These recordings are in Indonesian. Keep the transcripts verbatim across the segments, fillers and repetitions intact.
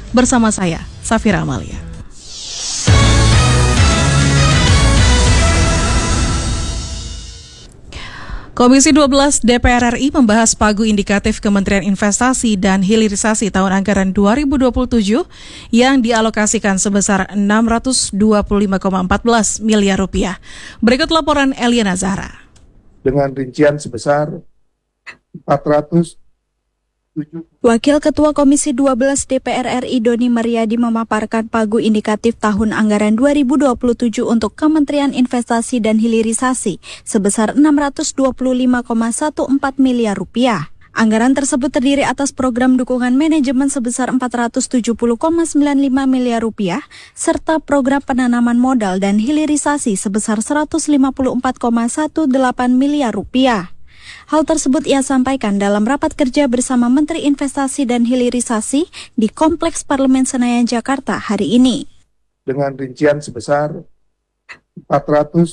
Bersama saya, Safira Amalia. Komisi dua belas D P R R I membahas pagu indikatif Kementerian Investasi dan Hilirisasi tahun anggaran dua ribu dua puluh tujuh yang dialokasikan sebesar enam ratus dua puluh lima koma empat belas miliar rupiah. Berikut laporan Eliana Zahra. Dengan rincian sebesar empat ratus tujuh. Wakil Ketua Komisi dua belas D P R R I Doni Mariadi memaparkan pagu indikatif tahun anggaran dua ribu dua puluh tujuh untuk Kementerian Investasi dan Hilirisasi sebesar enam ratus dua puluh lima koma empat belas miliar rupiah. Anggaran tersebut terdiri atas program dukungan manajemen sebesar empat ratus tujuh puluh koma sembilan lima miliar rupiah serta program penanaman modal dan hilirisasi sebesar seratus lima puluh empat koma delapan belas miliar rupiah. Hal tersebut ia sampaikan dalam rapat kerja bersama Menteri Investasi dan Hilirisasi di Kompleks Parlemen Senayan, Jakarta hari ini. Dengan rincian sebesar empat ratus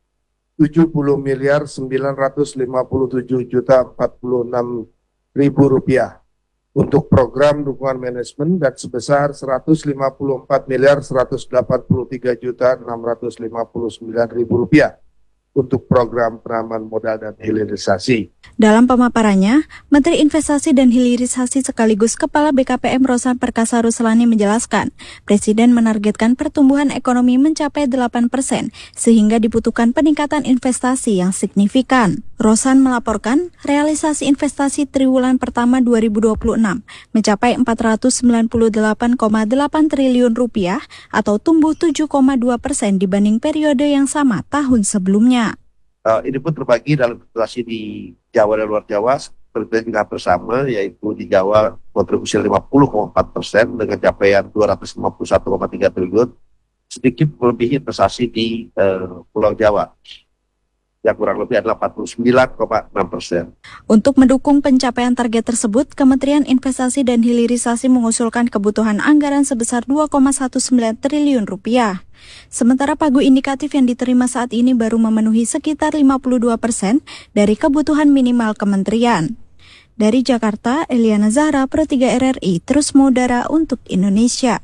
tujuh puluh miliar sembilan ratus lima puluh tujuh juta empat puluh enam ribu rupiah untuk program dukungan manajemen dan sebesar seratus lima puluh empat miliar seratus delapan puluh tiga juta enam ratus lima puluh sembilan ribu rupiah untuk program penanaman modal dan hilirisasi. Dalam pemaparannya, Menteri Investasi dan Hilirisasi sekaligus Kepala B K P M Rosan Perkasa Ruslani menjelaskan, Presiden menargetkan pertumbuhan ekonomi mencapai delapan persen, sehingga dibutuhkan peningkatan investasi yang signifikan. Rosan melaporkan, realisasi investasi triwulan pertama dua ribu dua puluh enam mencapai empat ratus sembilan puluh delapan koma delapan triliun rupiah atau tumbuh tujuh koma dua persen dibanding periode yang sama tahun sebelumnya. Uh, ini pun terbagi dalam investasi di Jawa dan luar Jawa, seperti juga bersama, yaitu di Jawa kontribusi lima puluh koma empat persen dengan capaian dua ratus lima puluh satu koma tiga triliun, sedikit melebihi investasi di uh, Pulau Jawa, yang kurang lebih adalah empat puluh sembilan koma enam persen. Untuk mendukung pencapaian target tersebut, Kementerian Investasi dan Hilirisasi mengusulkan kebutuhan anggaran sebesar dua koma sembilan satu triliun rupiah. Sementara pagu indikatif yang diterima saat ini baru memenuhi sekitar lima puluh dua persen dari kebutuhan minimal kementerian. Dari Jakarta, Eliana Zahra, Pro tiga R R I, terus mengudara untuk Indonesia.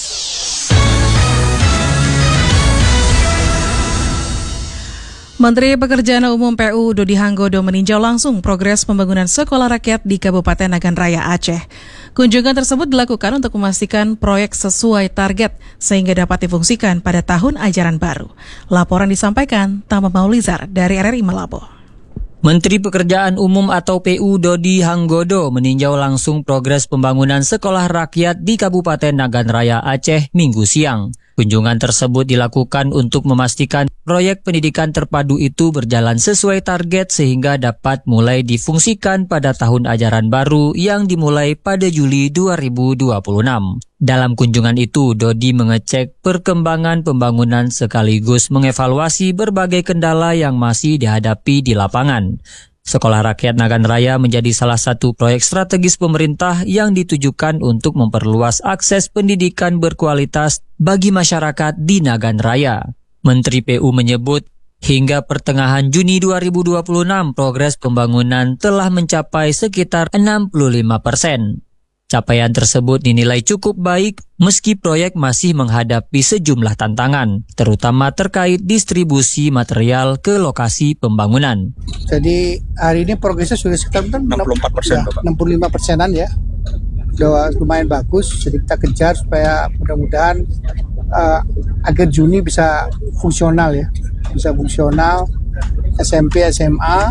Menteri Pekerjaan Umum P U Dodi Hanggodo meninjau langsung progres pembangunan sekolah rakyat di Kabupaten Nagan Raya, Aceh. Kunjungan tersebut dilakukan untuk memastikan proyek sesuai target sehingga dapat difungsikan pada tahun ajaran baru. Laporan disampaikan Tama Maulizar dari R R I Malabo. Menteri Pekerjaan Umum atau P U Dodi Hanggodo meninjau langsung progres pembangunan sekolah rakyat di Kabupaten Nagan Raya, Aceh, Minggu siang. Kunjungan tersebut dilakukan untuk memastikan proyek pendidikan terpadu itu berjalan sesuai target sehingga dapat mulai difungsikan pada tahun ajaran baru yang dimulai pada Juli dua ribu dua puluh enam. Dalam kunjungan itu, Dodi mengecek perkembangan pembangunan sekaligus mengevaluasi berbagai kendala yang masih dihadapi di lapangan. Sekolah Rakyat Nagan Raya menjadi salah satu proyek strategis pemerintah yang ditujukan untuk memperluas akses pendidikan berkualitas bagi masyarakat di Nagan Raya. Menteri P U menyebut, hingga pertengahan Juni dua ribu dua puluh enam progres pembangunan telah mencapai sekitar enam puluh lima persen. Capaian tersebut dinilai cukup baik meski proyek masih menghadapi sejumlah tantangan, terutama terkait distribusi material ke lokasi pembangunan. Jadi hari ini progresnya sudah sekitar enam puluh empat persen, ya, enam puluh lima persenan ya. Sudah lumayan bagus, jadi kita kejar supaya mudah-mudahan uh, akhir Juni bisa fungsional ya. Bisa fungsional S M P, S M A,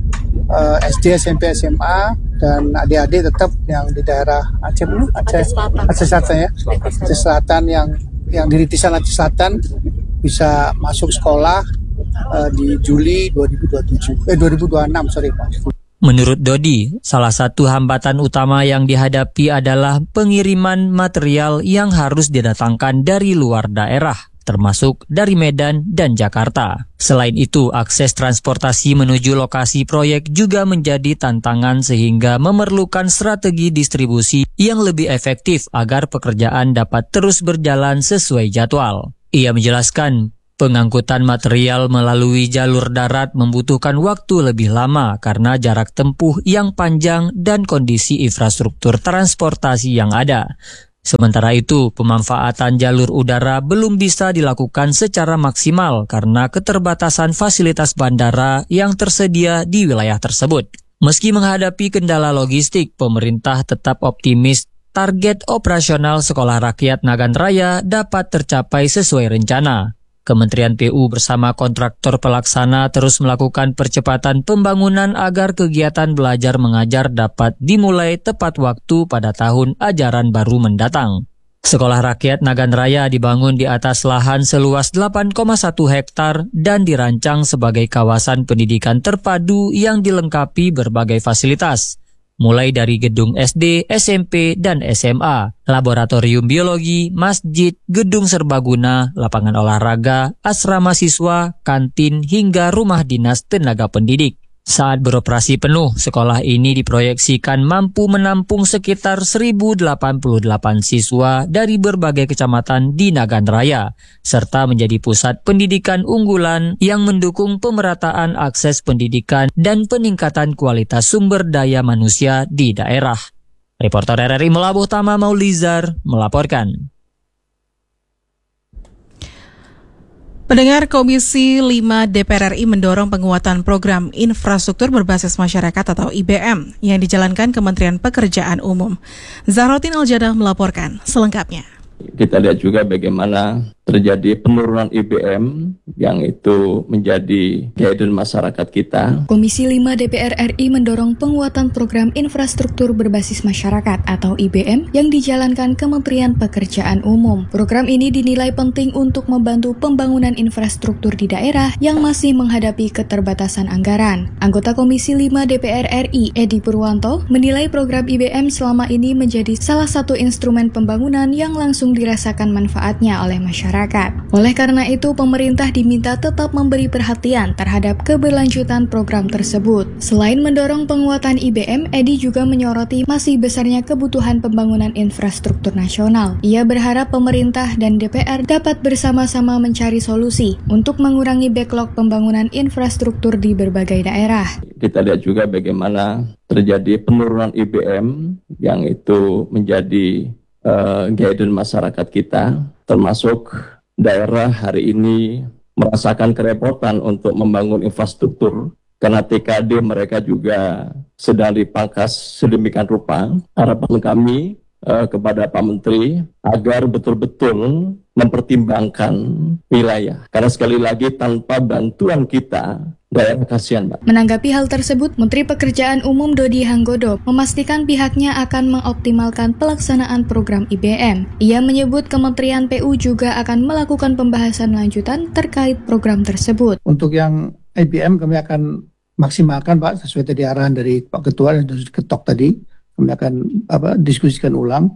uh, S D, S M P, S M A, dan adik-adik tetap yang di daerah Aceh, Aceh, Aceh Selatan ya, Aceh Selatan yang yang di Ritisan Aceh Selatan bisa masuk sekolah uh, di Juli dua ribu dua puluh tujuh, eh dua ribu dua puluh enam sorry Pak. Menurut Dodi, salah satu hambatan utama yang dihadapi adalah pengiriman material yang harus didatangkan dari luar daerah, termasuk dari Medan dan Jakarta. Selain itu, akses transportasi menuju lokasi proyek juga menjadi tantangan sehingga memerlukan strategi distribusi yang lebih efektif agar pekerjaan dapat terus berjalan sesuai jadwal. Ia menjelaskan, pengangkutan material melalui jalur darat membutuhkan waktu lebih lama karena jarak tempuh yang panjang dan kondisi infrastruktur transportasi yang ada. Sementara itu, pemanfaatan jalur udara belum bisa dilakukan secara maksimal karena keterbatasan fasilitas bandara yang tersedia di wilayah tersebut. Meski menghadapi kendala logistik, pemerintah tetap optimis target operasional Sekolah Rakyat Nagan Raya dapat tercapai sesuai rencana. Kementerian P U bersama kontraktor pelaksana terus melakukan percepatan pembangunan agar kegiatan belajar mengajar dapat dimulai tepat waktu pada tahun ajaran baru mendatang. Sekolah Rakyat Nagan Raya dibangun di atas lahan seluas delapan koma satu hektar dan dirancang sebagai kawasan pendidikan terpadu yang dilengkapi berbagai fasilitas, mulai dari gedung S D, S M P, dan S M A, laboratorium biologi, masjid, gedung serbaguna, lapangan olahraga, asrama siswa, kantin, hingga rumah dinas tenaga pendidik. Saat beroperasi penuh, sekolah ini diproyeksikan mampu menampung sekitar seribu delapan puluh delapan siswa dari berbagai kecamatan di Nagan Raya, serta menjadi pusat pendidikan unggulan yang mendukung pemerataan akses pendidikan dan peningkatan kualitas sumber daya manusia di daerah. Reporter R R I Melabuh Tama Maulizar melaporkan. Pendengar, Komisi lima D P R R I mendorong penguatan program infrastruktur berbasis masyarakat atau I B M yang dijalankan Kementerian Pekerjaan Umum. Zahrotin Aljadah melaporkan selengkapnya. Kita lihat juga bagaimana terjadi penurunan I B M yang itu menjadi guidance masyarakat kita. Komisi lima D P R R I mendorong penguatan program infrastruktur berbasis masyarakat atau I B M yang dijalankan Kementerian Pekerjaan Umum. Program ini dinilai penting untuk membantu pembangunan infrastruktur di daerah yang masih menghadapi keterbatasan anggaran. Anggota Komisi lima D P R R I, Edi Purwanto, menilai program I B M selama ini menjadi salah satu instrumen pembangunan yang langsung dirasakan manfaatnya oleh masyarakat. Oleh karena itu, pemerintah diminta tetap memberi perhatian terhadap keberlanjutan program tersebut. Selain mendorong penguatan I B M, Edi juga menyoroti masih besarnya kebutuhan pembangunan infrastruktur nasional. Ia berharap pemerintah dan D P R dapat bersama-sama mencari solusi untuk mengurangi backlog pembangunan infrastruktur di berbagai daerah. Kita lihat juga bagaimana terjadi penurunan I B M yang itu menjadi Uh, guidance masyarakat kita, termasuk daerah hari ini merasakan kerepotan untuk membangun infrastruktur karena T K D mereka juga sedang dipangkas sedemikian rupa. Harapan kami uh, kepada Pak Menteri agar betul-betul mempertimbangkan wilayah, karena sekali lagi tanpa bantuan kita daerah kasihan, Pak. Menanggapi hal tersebut, Menteri Pekerjaan Umum Dodi Hanggodo memastikan pihaknya akan mengoptimalkan pelaksanaan program I B M. Ia menyebut Kementerian P U juga akan melakukan pembahasan lanjutan terkait program tersebut. Untuk yang I B M kami akan maksimalkan, Pak, sesuai tadi arahan dari Pak Ketua dan Ketok tadi. Kami akan apa, diskusikan ulang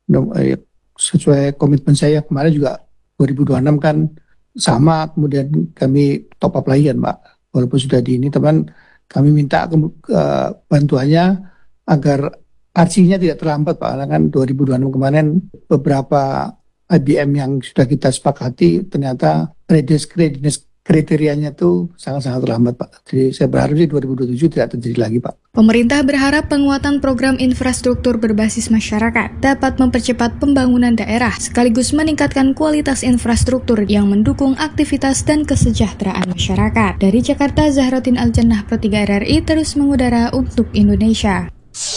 sesuai komitmen saya kemarin juga dua ribu dua puluh enam kan sama, kemudian kami top up lagi kan, Pak. Walaupun sudah di ini, teman, kami minta ke, uh, bantuannya agar arsinya tidak terlambat, Pak. Karena kan dua ribu dua puluh enam kemarin beberapa I B M yang sudah kita sepakati ternyata readiness, readiness kriterianya itu sangat-sangat terlambat, Pak. Jadi saya berharap sih dua ribu dua puluh tujuh tidak terjadi lagi, Pak. Pemerintah berharap penguatan program infrastruktur berbasis masyarakat dapat mempercepat pembangunan daerah sekaligus meningkatkan kualitas infrastruktur yang mendukung aktivitas dan kesejahteraan masyarakat. Dari Jakarta, Zahrotin Aljannah, Pro tiga R R I terus mengudara untuk Indonesia.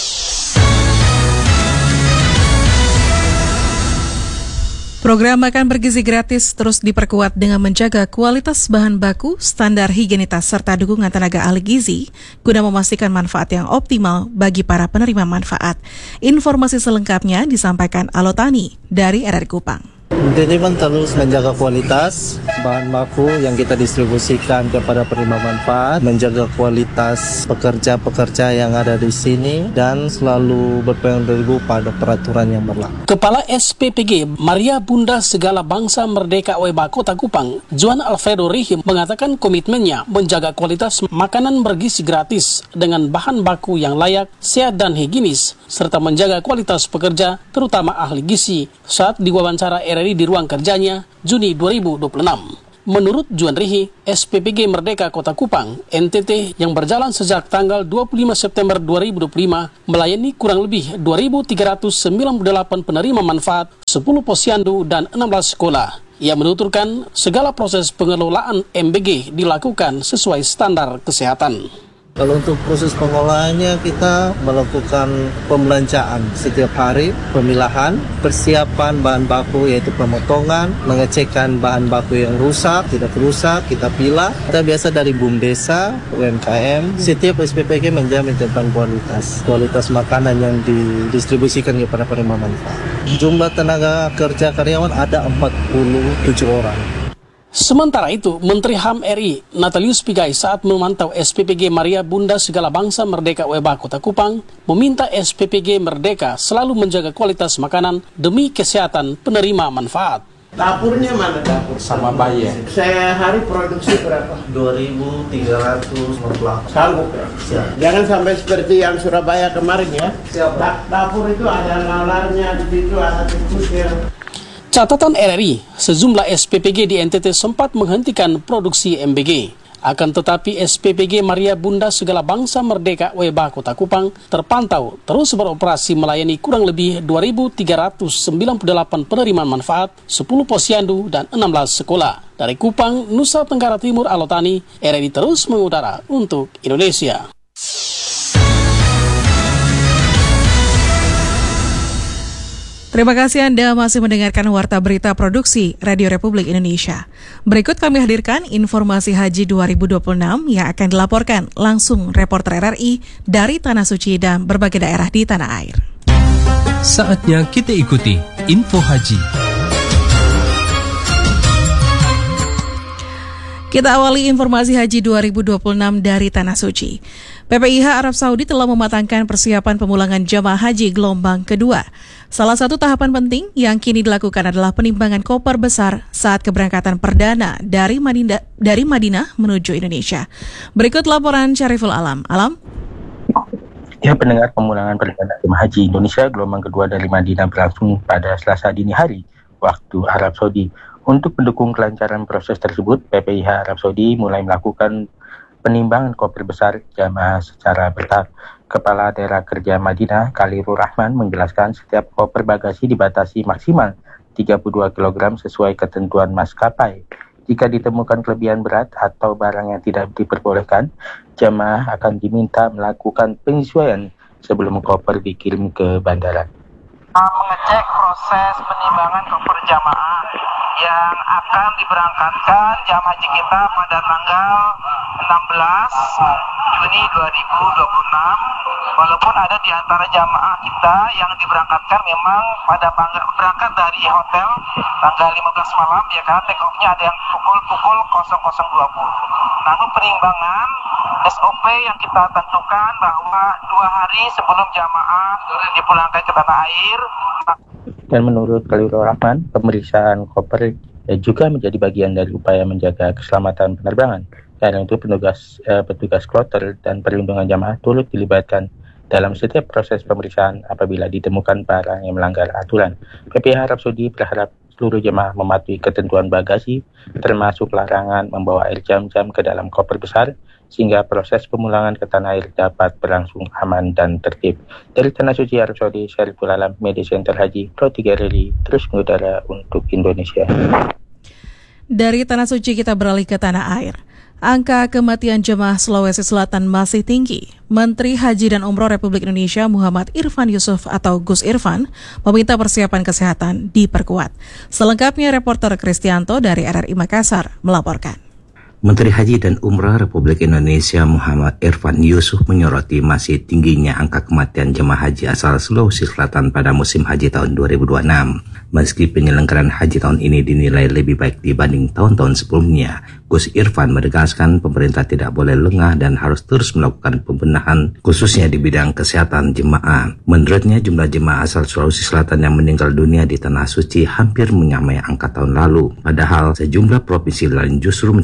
Program makan bergizi gratis terus diperkuat dengan menjaga kualitas bahan baku, standar higienitas, serta dukungan tenaga ahli gizi guna memastikan manfaat yang optimal bagi para penerima manfaat. Informasi selengkapnya disampaikan Alotani dari R R I Kupang. Intinya terus menjaga kualitas bahan baku yang kita distribusikan kepada penerima manfaat, menjaga kualitas pekerja-pekerja yang ada di sini, dan selalu berpegang teguh pada peraturan yang berlaku. Kepala S P P G Maria Bunda Segala Bangsa Merdeka W B A Kota Kupang, Juan Alfredo Rihim, mengatakan komitmennya menjaga kualitas makanan bergizi gratis dengan bahan baku yang layak, sehat dan higienis, serta menjaga kualitas pekerja, terutama ahli gizi, saat diwawancara R R I di ruang kerjanya Juni dua ribu dua puluh enam. Menurut Juan Rihi, S P P G Merdeka Kota Kupang, N T T, yang berjalan sejak tanggal dua puluh lima September dua ribu dua puluh lima, melayani kurang lebih dua ribu tiga ratus sembilan puluh delapan penerima manfaat, sepuluh posyandu, dan enam belas sekolah. Ia menuturkan segala proses pengelolaan M B G dilakukan sesuai standar kesehatan. Kalau untuk proses pengolahannya, kita melakukan pembelanjaan setiap hari, pemilahan, persiapan bahan baku yaitu pemotongan, mengecekkan bahan baku yang rusak, tidak rusak, kita pilah. Kita biasa dari B U M Desa, U M K M, setiap S P P G menjamin tentang kualitas, kualitas makanan yang didistribusikan kepada penerima manfaat. Jumlah tenaga kerja karyawan ada empat puluh tujuh orang. Sementara itu, Menteri H A M R I Natalius Pigai saat memantau S P P G Maria Bunda Segala Bangsa Merdeka W B A Kota Kupang meminta S P P G Merdeka selalu menjaga kualitas makanan demi kesehatan penerima manfaat. Dapurnya mana dapur? Sama bayi. Sehari produksi berapa? dua ribu tiga ratus lima puluh. Sanggup ya? Siap. Jangan sampai seperti yang Surabaya kemarin ya. Siap. Da dapur itu ada nalarnya, di situ ada tikusnya. Catatan R R I, sejumlah S P P G di N T T sempat menghentikan produksi M B G. Akan tetapi S P P G Maria Bunda Segala Bangsa Merdeka W B A Kota Kupang terpantau terus beroperasi melayani kurang lebih dua ribu tiga ratus sembilan puluh delapan penerima manfaat, sepuluh posyandu, dan enam belas sekolah. Dari Kupang, Nusa Tenggara Timur, Alotani, R R I terus mengudara untuk Indonesia. Terima kasih Anda masih mendengarkan Warta Berita Produksi Radio Republik Indonesia. Berikut kami hadirkan informasi Haji dua ribu dua puluh enam yang akan dilaporkan langsung reporter R R I dari Tanah Suci dan berbagai daerah di tanah air. Saatnya kita ikuti Info Haji. Kita awali informasi Haji dua ribu dua puluh enam dari Tanah Suci. P P I H Arab Saudi telah mematangkan persiapan pemulangan jamaah haji gelombang kedua. Salah satu tahapan penting yang kini dilakukan adalah penimbangan koper besar saat keberangkatan perdana dari Madinah, dari Madinah menuju Indonesia. Berikut laporan Syariful Alam. Alam? Ya, pendengar, pemulangan perdana jemaah haji Indonesia gelombang kedua dari Madinah berlangsung pada Selasa dini hari waktu Arab Saudi. Untuk mendukung kelancaran proses tersebut, P P I H Arab Saudi mulai melakukan penimbangan koper besar jamaah secara bertahap. Kepala Daerah Kerja Madinah, Khalilur Rahman, menjelaskan setiap koper bagasi dibatasi maksimal tiga puluh dua kilogram sesuai ketentuan maskapai. Jika ditemukan kelebihan berat atau barang yang tidak diperbolehkan, jamaah akan diminta melakukan penyesuaian sebelum koper dikirim ke bandara. Mengecek proses penimbangan koper jamaah yang akan diberangkatkan jamaah haji kita pada tanggal enam belas Juni dua ribu dua puluh enam. Walaupun ada di antara jamaah kita yang diberangkatkan memang pada berangkat dari hotel tanggal lima belas malam, ya karena take off-nya ada yang pukul-pukul nol nol dua puluh. Namun penimbangan S O P yang kita tentukan bahwa dua hari sebelum jamaah dipulangkan ke tanah air. Dan menurut Khalilur Rahman, pemeriksaan koper juga menjadi bagian dari upaya menjaga keselamatan penerbangan. Karena itu petugas eh, petugas kloter dan perlindungan jamaah turut dilibatkan dalam setiap proses pemeriksaan apabila ditemukan barang yang melanggar aturan. P P I H Arab Saudi berharap seluruh jemaah mematuhi ketentuan bagasi, termasuk larangan membawa air jam-jam ke dalam koper besar, sehingga proses pemulangan ke tanah air dapat berlangsung aman dan tertib. Dari Tanah Suci Arab Saudi, Syariful Alam, Media Center Haji Pro tiga R R I, terus mengudara untuk Indonesia. Dari Tanah Suci kita beralih ke tanah air. Angka kematian jemaah Sulawesi Selatan masih tinggi. Menteri Haji dan Umroh Republik Indonesia Muhammad Irfan Yusuf atau Gus Irfan meminta persiapan kesehatan diperkuat. Selengkapnya reporter Kristianto dari R R I Makassar melaporkan. Menteri Haji dan Umrah Republik Indonesia Muhammad Irfan Yusuf menyoroti masih tingginya angka kematian jemaah haji asal Sulawesi Selatan pada musim haji tahun dua ribu dua puluh enam. Meski penyelenggaraan haji tahun ini dinilai lebih baik dibanding tahun-tahun sebelumnya, Gus Irfan menegaskan pemerintah tidak boleh lengah dan harus terus melakukan pembenahan khususnya di bidang kesehatan jemaah. Menurutnya jumlah jemaah asal Sulawesi Selatan yang meninggal dunia di Tanah Suci hampir menyamai angka tahun lalu. Padahal sejumlah provinsi lain justru mencatat penurunan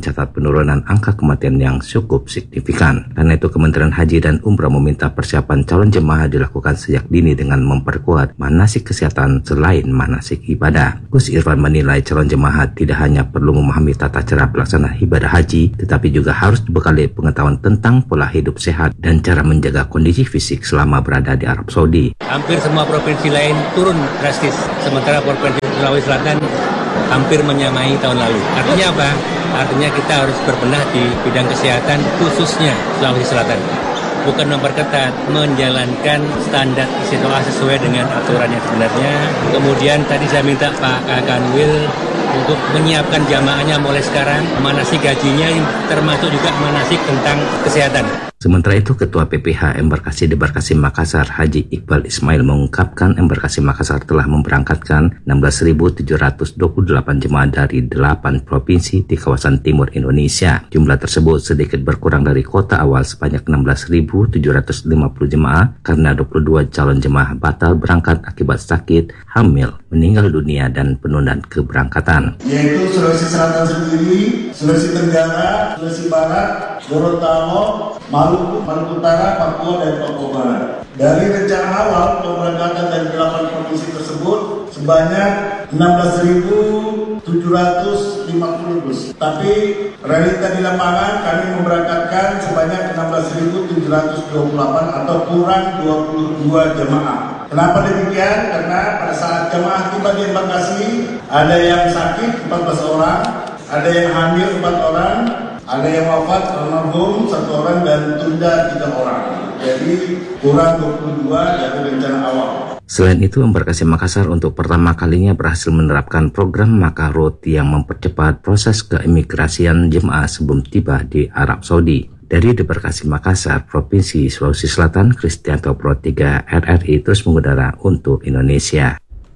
penurunan angka kematian yang cukup signifikan. Karena itu Kementerian Haji dan Umrah meminta persiapan calon jemaah dilakukan sejak dini dengan memperkuat manasik kesehatan selain manasik ibadah. Gus Irfan menilai calon jemaah tidak hanya perlu memahami tata cara pelaksanaan ibadah haji, tetapi juga harus dibekali pengetahuan tentang pola hidup sehat dan cara menjaga kondisi fisik selama berada di Arab Saudi. Hampir semua provinsi lain turun drastis, sementara Provinsi Sulawesi Selatan hampir menyamai tahun lalu. Artinya apa? Artinya kita harus berbenah di bidang kesehatan khususnya Sulawesi Selatan. Bukan memperketat, menjalankan standar istiqomah sesuai dengan aturan yang sebenarnya. Kemudian tadi saya minta Pak Kanwil untuk menyiapkan jamaahnya mulai sekarang, manasik hajinya termasuk juga manasik tentang kesehatan. Sementara itu, Ketua P P H Embarkasi Debarkasi Makassar, Haji Iqbal Ismail mengungkapkan Embarkasi Makassar telah memberangkatkan enam belas ribu tujuh ratus dua puluh delapan jemaah dari delapan provinsi di kawasan timur Indonesia. Jumlah tersebut sedikit berkurang dari kuota awal sebanyak enam belas ribu tujuh ratus lima puluh jemaah karena dua puluh dua calon jemaah batal berangkat akibat sakit, hamil, meninggal dunia, dan penundaan keberangkatan. Yaitu Sulawesi Selatan sendiri, Sulawesi Tenggara, Sulawesi Barat, Gorontalo, Maluku, Maluku Utara, Papua, dan Papua Barat. Dari rencana awal pemberangkatan dari delapan provinsi tersebut sebanyak enam belas ribu tujuh ratus lima puluh bus. Tapi realita di lapangan kami memberangkatkan sebanyak enam belas ribu tujuh ratus dua puluh delapan atau kurang dua puluh dua jemaah. Kenapa demikian? Karena pada saat jemaah tiba di embarkasi ada yang sakit empat belas orang, ada yang hamil empat orang, ada yang wafat almarhum satu orang, dan tunda tiga orang. Jadi kurang dua puluh dua dari rencana awal. Selain itu, Embarkasi Makassar untuk pertama kalinya berhasil menerapkan program Makkah Road yang mempercepat proses keimigrasian jemaah sebelum tiba di Arab Saudi. Dari Debarkasi Makassar, Provinsi Sulawesi Selatan, Kristianto Pro tiga R R I terus mengudara untuk Indonesia.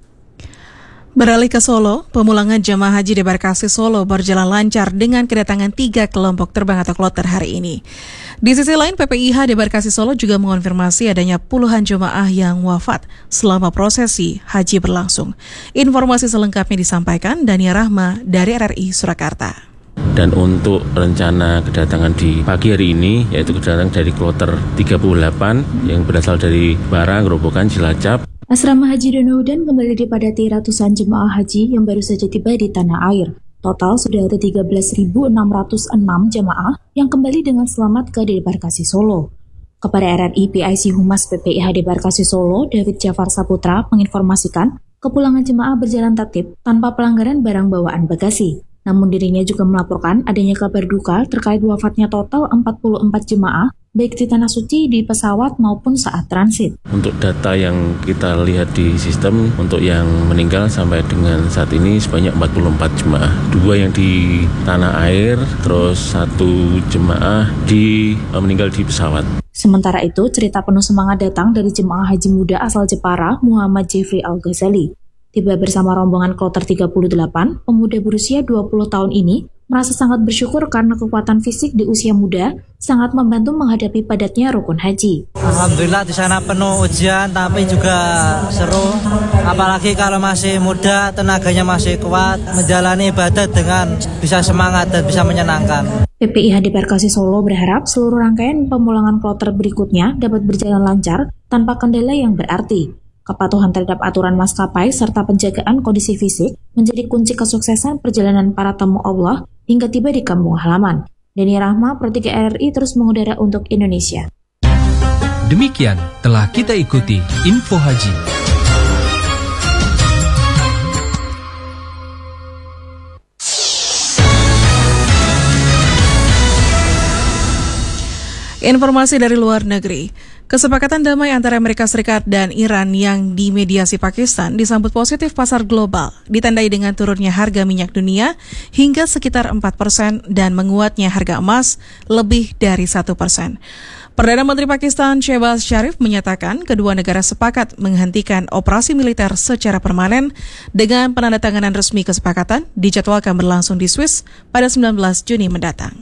Beralih ke Solo, pemulangan jemaah haji Debarkasi Solo berjalan lancar dengan kedatangan tiga kelompok terbang atau kloter hari ini. Di sisi lain, P P I H Debarkasi Solo juga mengonfirmasi adanya puluhan jemaah yang wafat selama prosesi haji berlangsung. Informasi selengkapnya disampaikan Dania Rahma dari R R I Surakarta. Dan untuk rencana kedatangan di pagi hari ini, yaitu kedatangan dari kloter tiga puluh delapan yang berasal dari Barang, Gerobokan, Cilacap. Asrama Haji Donohudan kembali dipadati ratusan jemaah haji yang baru saja tiba di tanah air. Total sudah ada tiga belas ribu enam ratus enam jemaah yang kembali dengan selamat ke Debarkasi Solo. Kepada R R I, P I C Humas P P I H Debarkasi Solo, David Jafar Saputra, menginformasikan kepulangan jemaah berjalan tertib tanpa pelanggaran barang bawaan bagasi. Namun dirinya juga melaporkan adanya kabar duka terkait wafatnya total empat puluh empat jemaah, baik di Tanah Suci, di pesawat, maupun saat transit. Untuk data yang kita lihat di sistem, untuk yang meninggal sampai dengan saat ini sebanyak empat puluh empat jemaah. Dua yang di tanah air, terus satu jemaah di meninggal di pesawat. Sementara itu, cerita penuh semangat datang dari jemaah haji muda asal Jepara, Muhammad Jeffrey Al-Ghazali. Tiba bersama rombongan kloter tiga puluh delapan, pemuda berusia dua puluh tahun ini merasa sangat bersyukur karena kekuatan fisik di usia muda sangat membantu menghadapi padatnya rukun haji. Alhamdulillah di sana penuh ujian tapi juga seru. Apalagi kalau masih muda, tenaganya masih kuat, menjalani ibadah dengan bisa semangat dan bisa menyenangkan. P P I H Debarkasi Solo berharap seluruh rangkaian pemulangan kloter berikutnya dapat berjalan lancar tanpa kendala yang berarti. Kepatuhan terhadap aturan maskapai serta penjagaan kondisi fisik menjadi kunci kesuksesan perjalanan para tamu Allah hingga tiba di kampung halaman. Dania Rahma, Pro tiga R R I terus mengudara untuk Indonesia. Demikian telah kita ikuti Info Haji. Informasi dari luar negeri. Kesepakatan damai antara Amerika Serikat dan Iran yang dimediasi Pakistan disambut positif pasar global, ditandai dengan turunnya harga minyak dunia hingga sekitar empat persen dan menguatnya harga emas lebih dari satu persen. Perdana Menteri Pakistan Shehbaz Sharif menyatakan kedua negara sepakat menghentikan operasi militer secara permanen dengan penandatanganan resmi kesepakatan dijadwalkan berlangsung di Swiss pada sembilan belas Juni mendatang.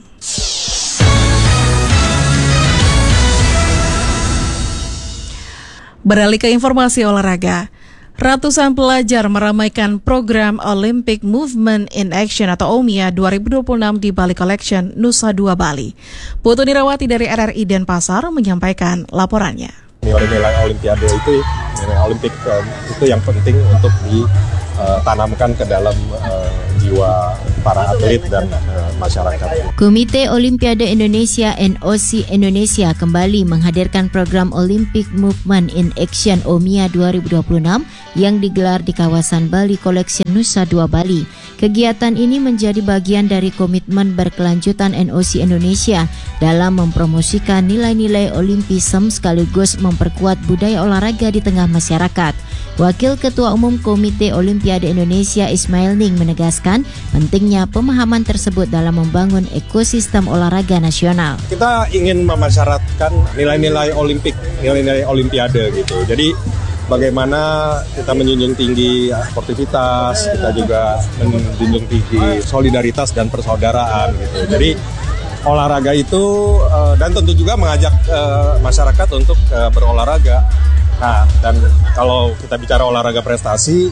Beralih ke informasi olahraga, Ratusan pelajar meramaikan program Olympic Movement in Action atau O M I A dua ribu dua puluh enam di Bali Collection, Nusa Dua, Bali. Putu Nirawati dari R R I Denpasar menyampaikan laporannya. Nilai-nilai Olimpiade itu, nilai Olimpik itu yang penting untuk ditanamkan ke dalam uh, jiwa para atlet dan uh, masyarakat. Komite Olimpiade Indonesia N O C Indonesia kembali menghadirkan program Olympic Movement in Action O M I A dua ribu dua puluh enam yang digelar di kawasan Bali Collection, Nusa Dua, Bali. Kegiatan ini menjadi bagian dari komitmen berkelanjutan N O C Indonesia dalam mempromosikan nilai-nilai Olimpisme sekaligus memperkuat budaya olahraga di tengah masyarakat. Wakil Ketua Umum Komite Olimpiade Indonesia Ismail Ning menegaskan pentingnya pemahaman tersebut dalam membangun ekosistem olahraga nasional. Kita ingin memasyaratkan nilai-nilai Olimpik, nilai-nilai Olimpiade gitu. Jadi bagaimana kita menjunjung tinggi sportivitas, kita juga menjunjung tinggi solidaritas dan persaudaraan gitu. Jadi olahraga itu dan tentu juga mengajak masyarakat untuk berolahraga. Nah, dan kalau kita bicara olahraga prestasi,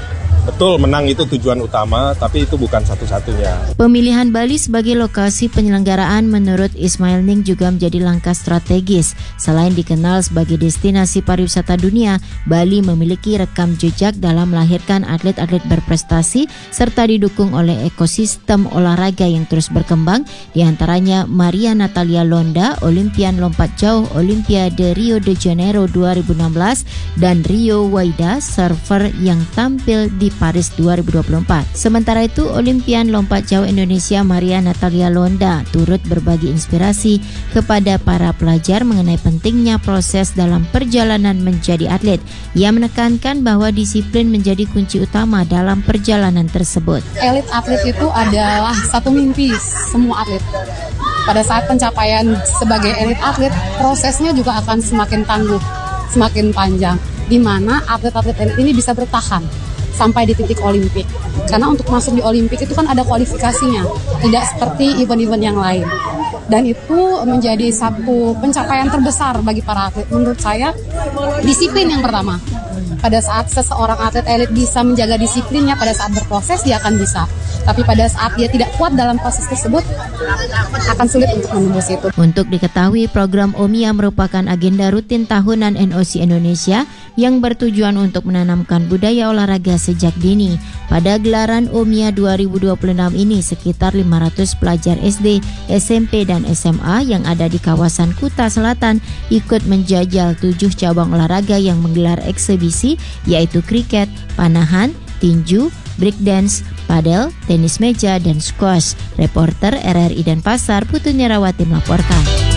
betul menang itu tujuan utama, tapi itu bukan satu-satunya. Pemilihan Bali sebagai lokasi penyelenggaraan menurut Ismail Ning juga menjadi langkah strategis. Selain dikenal sebagai destinasi pariwisata dunia, Bali memiliki rekam jejak dalam melahirkan atlet-atlet berprestasi serta didukung oleh ekosistem olahraga yang terus berkembang, diantaranya Maria Natalia Londa, Olimpian lompat jauh Olimpiade Rio de Janeiro dua ribu enam belas, dan Rio Waida, surfer yang tampil di Paris dua ribu dua puluh empat. Sementara itu, Olimpian lompat jauh Indonesia Maria Natalia Londa turut berbagi inspirasi kepada para pelajar mengenai pentingnya proses dalam perjalanan menjadi atlet. Ia menekankan bahwa disiplin menjadi kunci utama dalam perjalanan tersebut. Elit atlet itu adalah satu mimpi semua atlet. Pada saat pencapaian sebagai elit atlet, prosesnya juga akan semakin tangguh, semakin panjang, di mana atlet-atlet elit ini bisa bertahan sampai di titik Olimpik. Karena untuk masuk di Olimpik itu kan ada kualifikasinya, tidak seperti event-event yang lain. Dan itu menjadi satu pencapaian terbesar bagi para atlet. Menurut saya, disiplin yang pertama. Pada saat seseorang atlet elit bisa menjaga disiplinnya, pada saat berproses dia akan bisa. Tapi pada saat dia tidak kuat dalam proses tersebut, akan sulit untuk menembus itu. Untuk diketahui, program O M I A merupakan agenda rutin tahunan N O C Indonesia yang bertujuan untuk menanamkan budaya olahraga sejak dini. Pada gelaran O M I A dua ribu dua puluh enam ini, sekitar lima ratus pelajar S D, S M P, dan S M A yang ada di kawasan Kuta Selatan ikut menjajal tujuh cabang olahraga yang menggelar eksibisi, yaitu kriket, panahan, tinju, breakdance, padel, tenis meja, dan squash. Reporter R R I Denpasar, Putu Nirawati melaporkan.